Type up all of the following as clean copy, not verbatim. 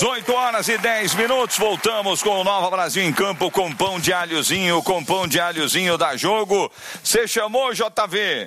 18 horas e 10 minutos, voltamos com o Nova Brasil em campo com pão de alhozinho da Jogo. Você chamou, JV?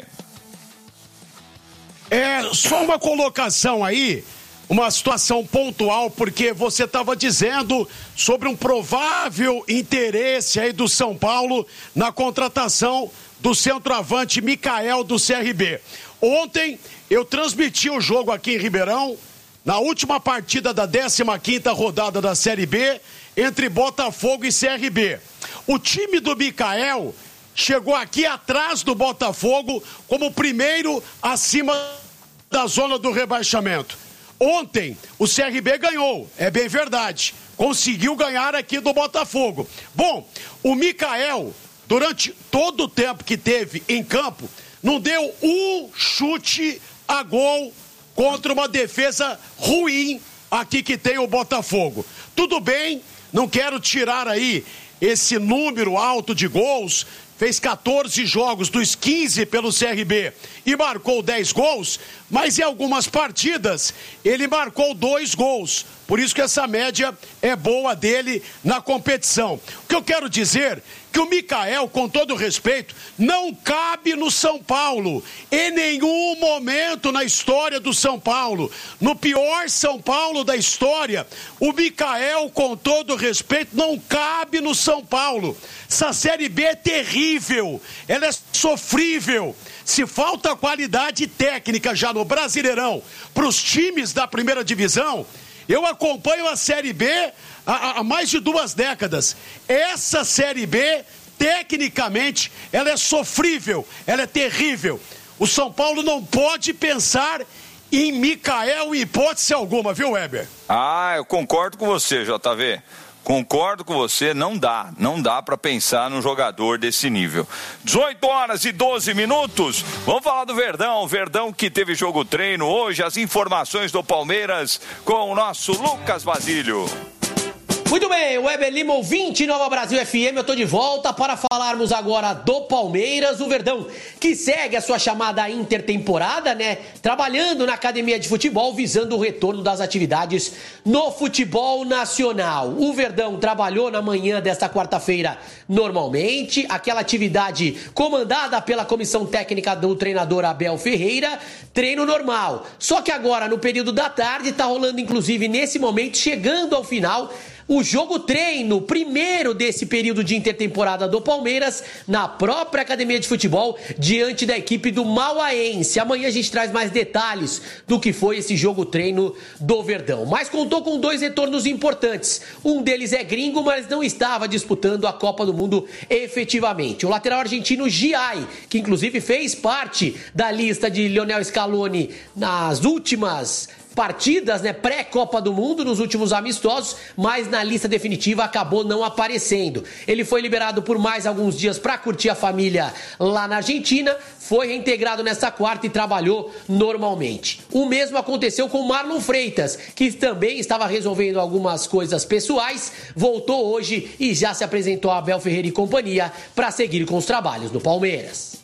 Só uma colocação aí, uma situação pontual, porque você estava dizendo sobre um provável interesse aí do São Paulo na contratação do centroavante Mikael do CRB. Ontem eu transmiti o jogo aqui em Ribeirão, na última partida da 15ª rodada da Série B, entre Botafogo e CRB. O time do Mikael chegou aqui atrás do Botafogo como primeiro acima da zona do rebaixamento. Ontem o CRB ganhou, é bem verdade, conseguiu ganhar aqui do Botafogo. Bom, o Mikael, durante todo o tempo que teve em campo, não deu um chute a gol contra uma defesa ruim aqui que tem o Botafogo. Tudo bem, não quero tirar aí esse número alto de gols, fez 14 jogos dos 15 pelo CRB e marcou 10 gols, mas em algumas partidas ele marcou 2 gols. Por isso que essa média é boa dele na competição. O que eu quero dizer que o Mikael, com todo respeito, não cabe no São Paulo. Em nenhum momento na história do São Paulo, no pior São Paulo da história, o Mikael, com todo respeito, não cabe no São Paulo. Essa Série B é terrível, ela é sofrível. Se falta qualidade técnica já no Brasileirão para os times da primeira divisão, eu acompanho a Série B há mais de 2 décadas. Essa Série B, tecnicamente, ela é sofrível, ela é terrível. O São Paulo não pode pensar em Mikael em hipótese alguma, viu, Weber? Eu concordo com você, JV. Concordo com você, não dá para pensar num jogador desse nível. 18 horas e 12 minutos, vamos falar do Verdão que teve jogo treino hoje, as informações do Palmeiras com o nosso Lucas Basílio. Muito bem, Weber Lima, ouvinte Nova Brasil FM, eu tô de volta para falarmos agora do Palmeiras, o Verdão, que segue a sua chamada intertemporada, né? Trabalhando na academia de futebol, visando o retorno das atividades no futebol nacional. O Verdão trabalhou na manhã desta quarta-feira normalmente, aquela atividade comandada pela comissão técnica do treinador Abel Ferreira, treino normal. Só que agora, no período da tarde, tá rolando, inclusive, nesse momento, chegando ao final, o jogo treino, primeiro desse período de intertemporada do Palmeiras, na própria academia de futebol, diante da equipe do Mauaense. Amanhã a gente traz mais detalhes do que foi esse jogo treino do Verdão. Mas contou com 2 retornos importantes. Um deles é gringo, mas não estava disputando a Copa do Mundo efetivamente. O lateral argentino Giai, que inclusive fez parte da lista de Lionel Scaloni nas últimas partidas, né, pré-Copa do Mundo, nos últimos amistosos, mas na lista definitiva acabou não aparecendo. Ele foi liberado por mais alguns dias para curtir a família lá na Argentina, foi reintegrado nesta quarta e trabalhou normalmente. O mesmo aconteceu com o Marlon Freitas, que também estava resolvendo algumas coisas pessoais, voltou hoje e já se apresentou a Abel Ferreira e companhia para seguir com os trabalhos no Palmeiras.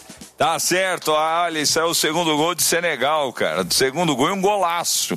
Tá certo, olha, isso é o segundo gol de Senegal, cara. O segundo gol é um golaço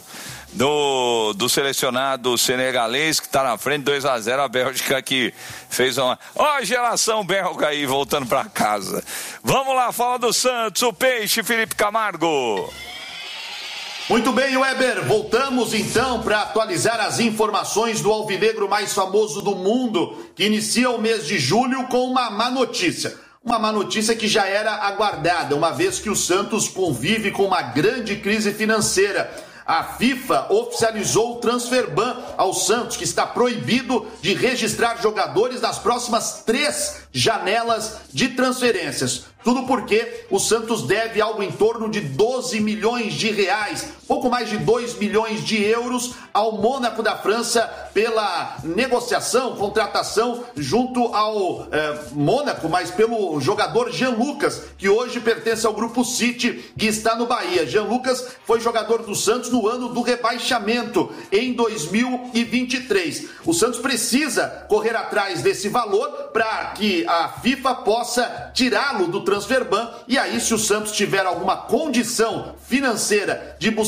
do selecionado senegalês que tá na frente, 2-0, a Bélgica que fez uma... Ó, geração belga aí, voltando pra casa. Vamos lá, fala do Santos, o Peixe, Felipe Camargo. Muito bem, Weber, voltamos então para atualizar as informações do alvinegro mais famoso do mundo, que inicia o mês de julho com uma má notícia. Uma má notícia que já era aguardada, uma vez que o Santos convive com uma grande crise financeira. A FIFA oficializou o transfer ban ao Santos, que está proibido de registrar jogadores nas próximas 3 janelas de transferências. Tudo porque o Santos deve algo em torno de 12 milhões de reais, pouco mais de 2 milhões de euros ao Mônaco da França pela negociação, contratação junto ao Mônaco, mas pelo jogador Jean Lucas, que hoje pertence ao Grupo City, que está no Bahia. Jean Lucas foi jogador do Santos no ano do rebaixamento, em 2023. O Santos precisa correr atrás desse valor para que a FIFA possa tirá-lo do transfer ban, e aí, se o Santos tiver alguma condição financeira de buscar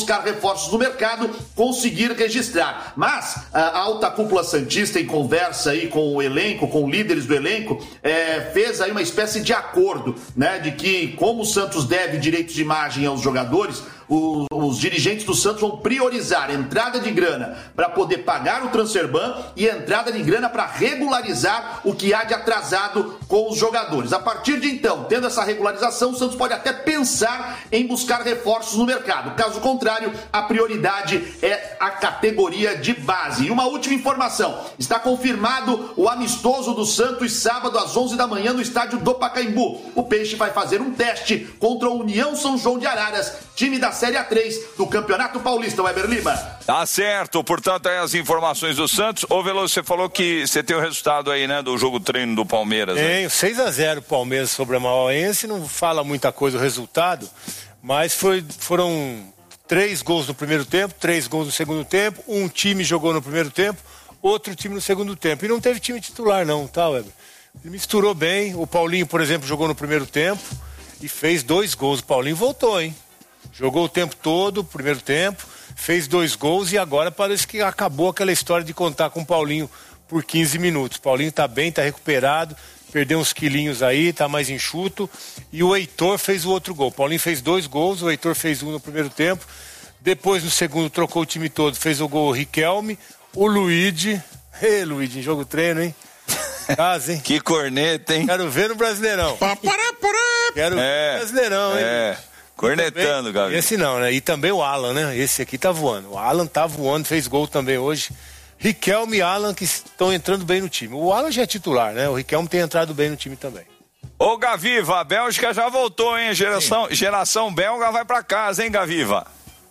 buscar reforços no mercado, conseguir registrar. Mas a alta cúpula santista, em conversa aí com o elenco, com líderes do elenco, fez aí uma espécie de acordo, né, de que como o Santos deve direitos de imagem aos jogadores, os dirigentes do Santos vão priorizar entrada de grana para poder pagar o transferban e entrada de grana para regularizar o que há de atrasado com os jogadores. A partir de então, tendo essa regularização, o Santos pode até pensar em buscar reforços no mercado. Caso contrário, a prioridade é a categoria de base. E uma última informação, está confirmado o amistoso do Santos sábado às 11 da manhã no estádio do Pacaembu. O Peixe vai fazer um teste contra o União São João de Araras, time da Série A3 do Campeonato Paulista, Weber Lima. Tá certo, portanto, aí as informações do Santos. Ô, Veloso, você falou que você tem o resultado aí, né, do jogo treino do Palmeiras. Tem, 6-0 Palmeiras sobre a Mauaense, não fala muita coisa o resultado, mas foram 3 gols no primeiro tempo, 3 gols no segundo tempo, um time jogou no primeiro tempo, outro time no segundo tempo, e não teve time titular não, tá, Weber? Ele misturou bem, o Paulinho, por exemplo, jogou no primeiro tempo e fez 2 gols, o Paulinho voltou, hein? Jogou o tempo todo, primeiro tempo, fez 2 gols e agora parece que acabou aquela história de contar com o Paulinho por 15 minutos. O Paulinho tá bem, tá recuperado, perdeu uns quilinhos aí, tá mais enxuto. E o Heitor fez o outro gol. O Paulinho fez 2 gols, o Heitor fez 1 no primeiro tempo. Depois, no segundo, trocou o time todo, fez o gol o Riquelme, o Luigi. Luigi, jogo treino, hein? Casa, hein? Que corneta, hein? Quero ver no Brasileirão. Quero ver no Brasileirão, hein? Cornetando, Gabi. Esse não, né? E também o Alan, né? Esse aqui tá voando. O Alan tá voando, fez gol também hoje. Riquelme e Alan que estão entrando bem no time. O Alan já é titular, né? O Riquelme tem entrado bem no time também. Ô, Gaviva, a Bélgica já voltou, hein? Geração belga vai pra casa, hein, Gaviva?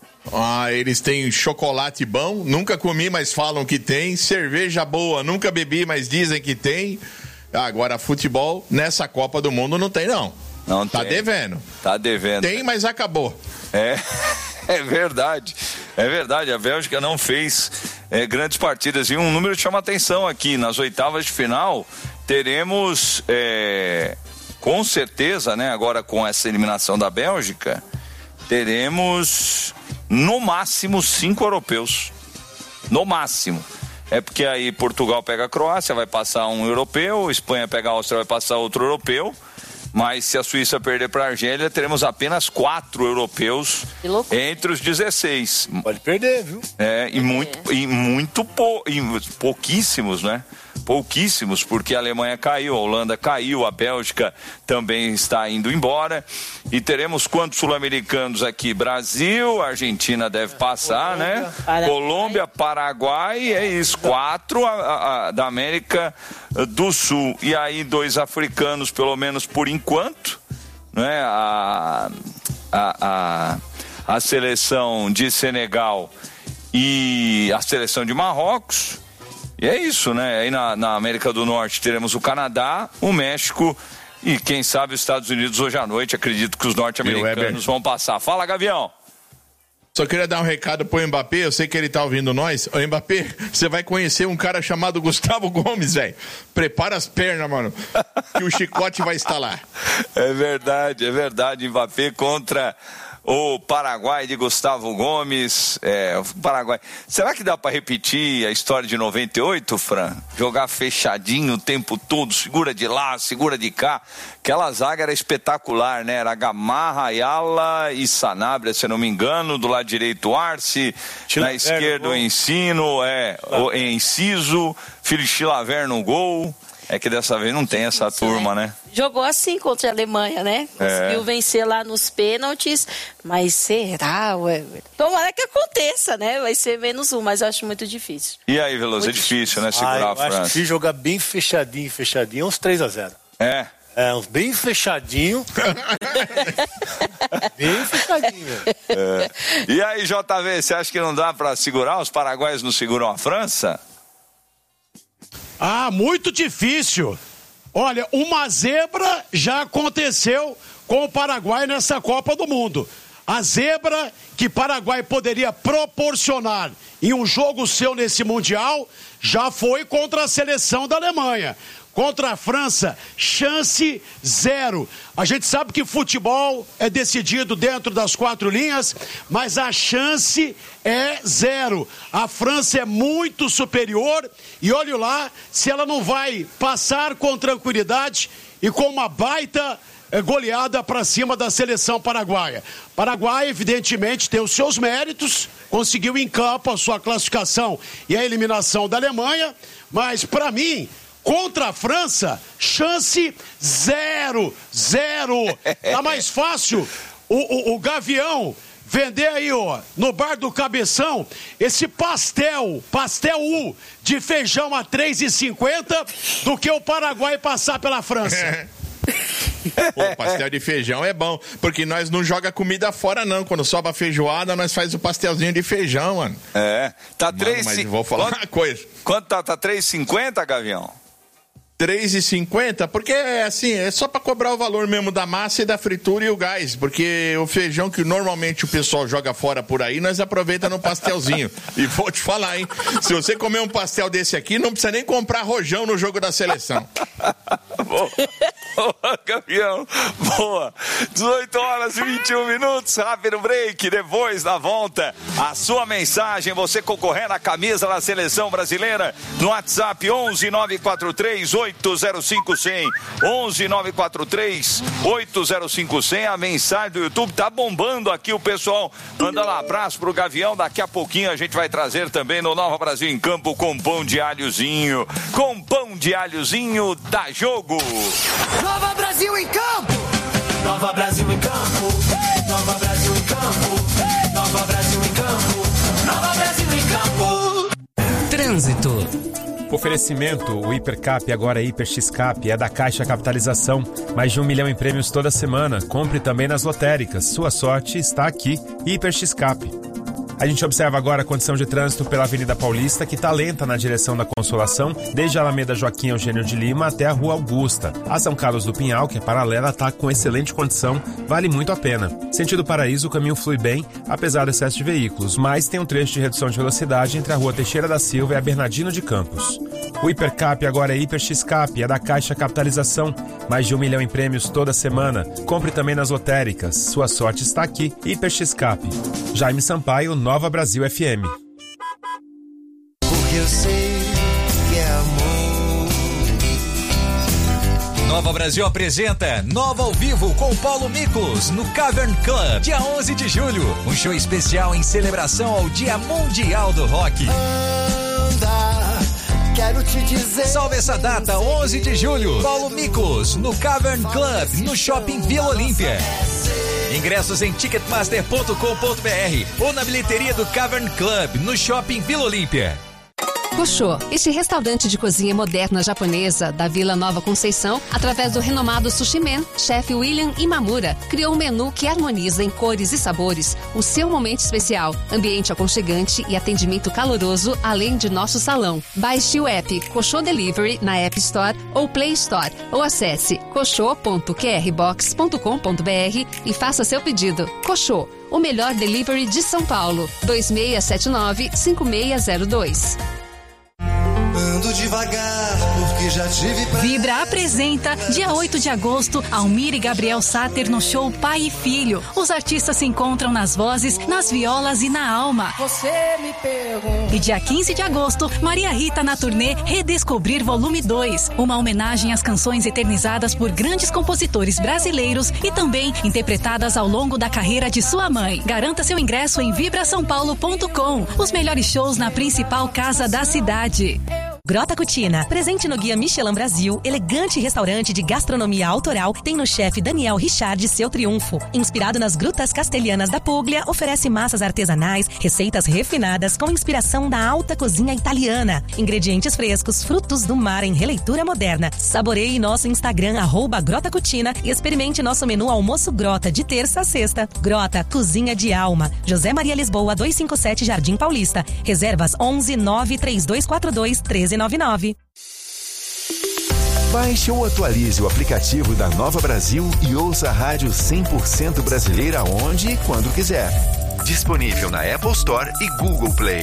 Eles têm chocolate bom, nunca comi, mas falam que tem. Cerveja boa, nunca bebi, mas dizem que tem. Agora, futebol, nessa Copa do Mundo não tem, não. Não tá tem. devendo. Tá devendo. Tem, mas acabou. É verdade. É verdade. A Bélgica não fez grandes partidas. E um número que chama atenção aqui. Nas oitavas de final, teremos, com certeza, né? Agora com essa eliminação da Bélgica, teremos, no máximo, 5 europeus. No máximo. É porque aí Portugal pega a Croácia, vai passar um europeu. Espanha pega a Áustria, vai passar outro europeu. Mas se a Suíça perder para a Argélia, teremos apenas 4 europeus entre os 16. Pode perder, viu? Pouquíssimos, né? Pouquíssimos, porque a Alemanha caiu, a Holanda caiu, a Bélgica também está indo embora. E teremos quantos sul-americanos aqui? Brasil, Argentina deve passar, né? Colômbia, Paraguai, é isso, 4 da América do Sul. E aí 2 africanos, pelo menos por enquanto, né? A seleção de Senegal e a seleção de Marrocos. E é isso, né? Aí na América do Norte teremos o Canadá, o México e quem sabe os Estados Unidos hoje à noite. Acredito que os norte-americanos vão passar. Fala, Gavião. Só queria dar um recado pro Mbappé, eu sei que ele tá ouvindo nós. Ô, Mbappé, você vai conhecer um cara chamado Gustavo Gomes, velho. Prepara as pernas, mano, que o chicote vai estalar. É verdade. Mbappé contra o Paraguai de Gustavo Gomes. O Paraguai. Será que dá para repetir a história de 98, Fran? Jogar fechadinho o tempo todo, segura de lá, segura de cá. Aquela zaga era espetacular, né? Era Gamarra, Ayala e Sanabria, se não me engano. Do lado direito, Arce. Na esquerda, o Ensino, o Enciso. Filho de Chilaver no gol. É que dessa vez não tem essa turma, né? Jogou assim contra a Alemanha, né? Conseguiu vencer lá nos pênaltis, mas será, ué? Tomara que aconteça, né? Vai ser -1, mas eu acho muito difícil. E aí, Veloso, é difícil, né? Segurar a França. Acho que se jogar bem fechadinho, uns 3-0. Uns bem fechadinho. Bem fechadinho, velho. E aí, JV, você acha que não dá pra segurar? Os paraguaios não seguram a França? Muito difícil. Olha, uma zebra já aconteceu com o Paraguai nessa Copa do Mundo. A zebra que Paraguai poderia proporcionar em um jogo seu nesse Mundial já foi contra a seleção da Alemanha. Contra a França, chance 0. A gente sabe que futebol é decidido dentro das 4 linhas, mas a chance é 0. A França é muito superior e olhe lá se ela não vai passar com tranquilidade e com uma baita goleada para cima da seleção paraguaia. Paraguai, evidentemente, tem os seus méritos, conseguiu em campo a sua classificação e a eliminação da Alemanha, mas para mim, contra a França, chance 0. Tá mais fácil o Gavião vender aí, ó, no bar do Cabeção, esse pastel U de feijão a 3,50 do que o Paraguai passar pela França. Pô, pastel de feijão é bom, porque nós não joga comida fora não, quando sobra feijoada nós faz o pastelzinho de feijão, mano. Tá 3,50. Mas vou falar uma coisa. Quanto tá 3,50, Gavião? 3,50, porque assim, é só pra cobrar o valor mesmo da massa e da fritura e o gás, porque o feijão que normalmente o pessoal joga fora por aí, nós aproveita no pastelzinho. E vou te falar, hein, se você comer um pastel desse aqui, não precisa nem comprar rojão no jogo da seleção. Boa, Gavião, boa. 18h21, rápido break, depois da volta, a sua mensagem, você concorrendo à camisa da seleção brasileira, no WhatsApp 11-943-805-100, 11-943-805-100, a mensagem do YouTube tá bombando aqui, o pessoal mandando um abraço pro Gavião, daqui a pouquinho a gente vai trazer também no Nova Brasil em Campo com pão de alhozinho da Jogo. Nova Brasil em Campo! Nova Brasil em Campo! Nova Brasil em Campo! Nova Brasil em Campo! Nova Brasil em Campo! Trânsito. Oferecimento, o Hipercap, agora Hiper X-Cap, é da Caixa Capitalização. Mais de 1 milhão em prêmios toda semana. Compre também nas lotéricas. Sua sorte está aqui. Hiper X-Cap. A gente observa agora a condição de trânsito pela Avenida Paulista, que está lenta na direção da Consolação, desde a Alameda Joaquim Eugênio de Lima até a Rua Augusta. A São Carlos do Pinhal, que é paralela, está com excelente condição, vale muito a pena. Sentido Paraíso, o caminho flui bem, apesar do excesso de veículos, mas tem um trecho de redução de velocidade entre a Rua Teixeira da Silva e a Bernardino de Campos. O Hipercap agora é Hiper X-Cap, é da Caixa Capitalização. Mais de 1 milhão em prêmios toda semana. Compre também nas lotéricas. Sua sorte está aqui. Hiper X-Cap. Jaime Sampaio, Nova Brasil FM. Porque eu sei que é amor. Nova Brasil apresenta Nova ao Vivo com Paulo Miklos no Cavern Club, dia 11 de julho. Um show especial em celebração ao Dia Mundial do Rock. Quero te dizer. Salve essa data, 11 de julho. Paulo Miklos no Cavern Club, no Shopping Vila Olímpia. Ingressos em ticketmaster.com.br ou na bilheteria do Cavern Club, no Shopping Vila Olímpia. Koshô, este restaurante de cozinha moderna japonesa da Vila Nova Conceição, através do renomado Sushi Man, chefe William Imamura, criou um menu que harmoniza em cores e sabores o seu momento especial, ambiente aconchegante e atendimento caloroso, além de nosso salão. Baixe o app Koshô Delivery na App Store ou Play Store, ou acesse koshô.qrbox.com.br e faça seu pedido. Koshô, o melhor delivery de São Paulo, 2679-5602. Ando devagar, porque já tive... Vibra apresenta, dia 8 de agosto, Almir e Gabriel Sater no show Pai e Filho. Os artistas se encontram nas vozes, nas violas e na alma. Você me pergunta. E dia 15 de agosto, Maria Rita na turnê Redescobrir Volume 2. Uma homenagem às canções eternizadas por grandes compositores brasileiros e também interpretadas ao longo da carreira de sua mãe. Garanta seu ingresso em vibrasaopaulo.com. Os melhores shows na principal casa da cidade. Grota Cucina, presente no Guia Michelin Brasil, elegante restaurante de gastronomia autoral, tem no chefe Daniel Richard seu triunfo. Inspirado nas grutas castelhanas da Puglia, oferece massas artesanais, receitas refinadas com inspiração da alta cozinha italiana. Ingredientes frescos, frutos do mar em releitura moderna. Saboreie nosso Instagram, @Grota Cucina, e experimente nosso menu almoço Grota de terça a sexta. Grota, cozinha de alma. José Maria Lisboa, 257 Jardim Paulista. Reservas 11-93242-1399. Baixe ou atualize o aplicativo da Nova Brasil e ouça a rádio 100% brasileira onde e quando quiser. Disponível na Apple Store e Google Play.